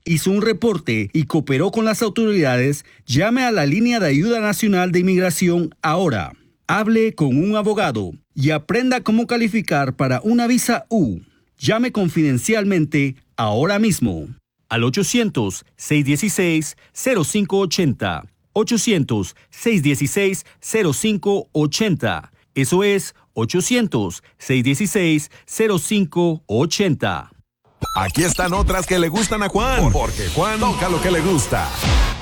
hizo un reporte y cooperó con las autoridades, llame a la línea de ayuda nacional de inmigración ahora. Hable con un abogado y aprenda cómo calificar para una visa U. Llame confidencialmente ahora mismo al 800-616-0580. 800-616-0580. Eso es 800-616-0580. Aquí están otras que le gustan a Juan, porque Juan toca lo que le gusta.